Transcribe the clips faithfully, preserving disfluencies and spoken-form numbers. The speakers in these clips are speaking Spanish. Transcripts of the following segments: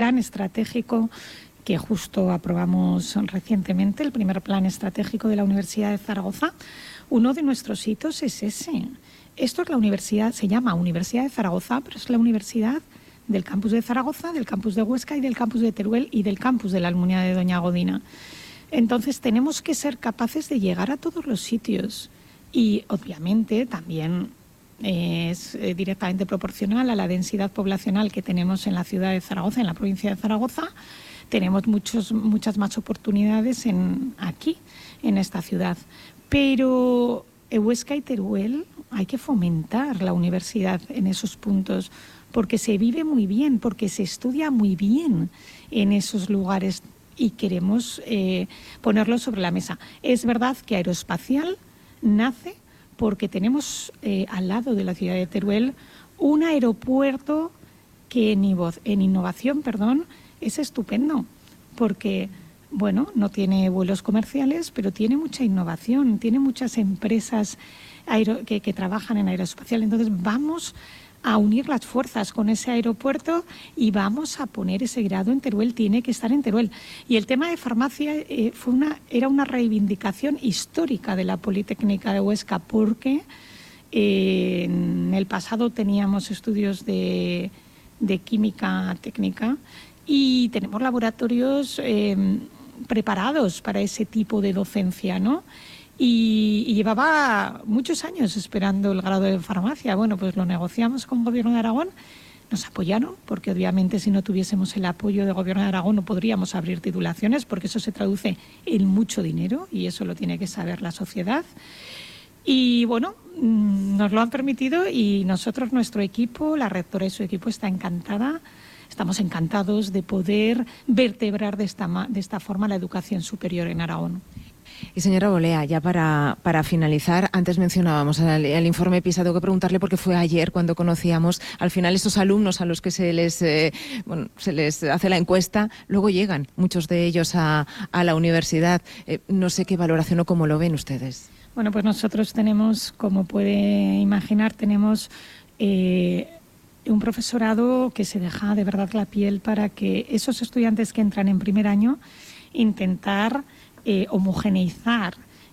plan estratégico que justo aprobamos recientemente, el primer plan estratégico de la Universidad de Zaragoza, uno de nuestros hitos es ese. Esto es la universidad, se llama Universidad de Zaragoza, pero es la universidad del campus de Zaragoza, del campus de Huesca y del campus de Teruel y del campus de la Almunia de Doña Godina. Entonces tenemos que ser capaces de llegar a todos los sitios y obviamente también es eh, directamente proporcional a la densidad poblacional que tenemos en la ciudad de Zaragoza, en la provincia de Zaragoza. Tenemos muchos, muchas más oportunidades en, aquí, en esta ciudad. Pero en Huesca y Teruel hay que fomentar la universidad en esos puntos, porque se vive muy bien, porque se estudia muy bien en esos lugares y queremos eh, ponerlo sobre la mesa. Es verdad que Aeroespacial nace porque tenemos eh, al lado de la ciudad de Teruel un aeropuerto que en, en innovación, perdón, es estupendo, porque bueno, no tiene vuelos comerciales, pero tiene mucha innovación, tiene muchas empresas aero, que, que trabajan en aeroespacial. Entonces vamos a unir las fuerzas con ese aeropuerto y vamos a poner ese grado en Teruel, tiene que estar en Teruel. Y el tema de farmacia eh, fue una, era una reivindicación histórica de la Politécnica de Huesca, porque eh, en el pasado teníamos estudios de, de química técnica y tenemos laboratorios eh, preparados para ese tipo de docencia, ¿no? Y, y llevaba muchos años esperando el grado de farmacia. Bueno, pues lo negociamos con el Gobierno de Aragón, nos apoyaron, porque obviamente si no tuviésemos el apoyo del Gobierno de Aragón no podríamos abrir titulaciones, porque eso se traduce en mucho dinero y eso lo tiene que saber la sociedad. Y bueno, nos lo han permitido y nosotros, nuestro equipo, la rectora y su equipo está encantada. Estamos encantados de poder vertebrar de esta, de esta forma la educación superior en Aragón. Y señora Bolea, ya para, para finalizar, antes mencionábamos el, el informe PISA, tengo que preguntarle porque fue ayer cuando conocíamos, al final estos alumnos a los que se les, eh, bueno, se les hace la encuesta, luego llegan muchos de ellos a, a la universidad. Eh, no sé qué valoración o cómo lo ven ustedes. Bueno, pues nosotros tenemos, como puede imaginar, tenemos eh, un profesorado que se deja de verdad la piel para que esos estudiantes que entran en primer año intentar Eh, homogeneizar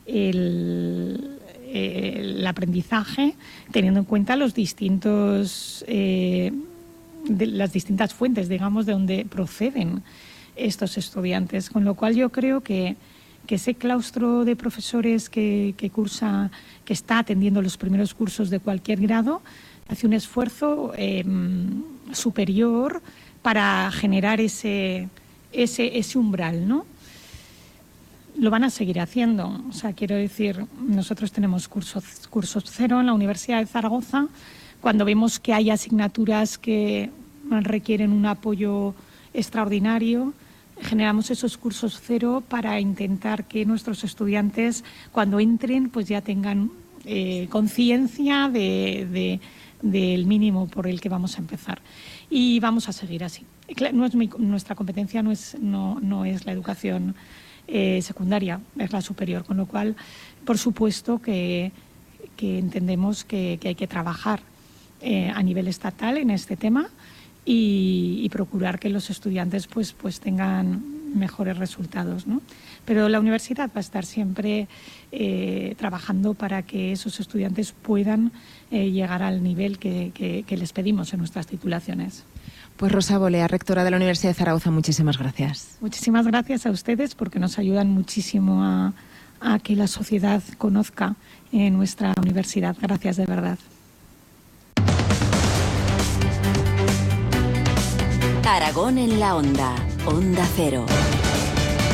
el, el aprendizaje teniendo en cuenta los distintos eh, de las distintas fuentes, digamos, de donde proceden estos estudiantes, con lo cual yo creo que, que ese claustro de profesores que, que cursa, que está atendiendo los primeros cursos de cualquier grado, hace un esfuerzo eh, superior para generar ese, ese, ese umbral, ¿no? Lo van a seguir haciendo. O sea, quiero decir, nosotros tenemos cursos, cursos cero en la Universidad de Zaragoza. Cuando vemos que hay asignaturas que requieren un apoyo extraordinario, generamos esos cursos cero para intentar que nuestros estudiantes, cuando entren, pues ya tengan eh, conciencia de, de, del mínimo por el que vamos a empezar. Y vamos a seguir así. No es mi, nuestra competencia no es, no, no es la educación Eh, secundaria, es la superior, con lo cual, por supuesto que, que entendemos que, que hay que trabajar eh, a nivel estatal en este tema y, y procurar que los estudiantes pues, pues tengan mejores resultados, ¿no? Pero la universidad va a estar siempre eh, trabajando para que esos estudiantes puedan eh, llegar al nivel que, que, que les pedimos en nuestras titulaciones. Pues Rosa Bolea, rectora de la Universidad de Zaragoza, muchísimas gracias. Muchísimas gracias a ustedes porque nos ayudan muchísimo a, a que la sociedad conozca eh, nuestra universidad. Gracias de verdad. Aragón en la Onda, Onda Cero.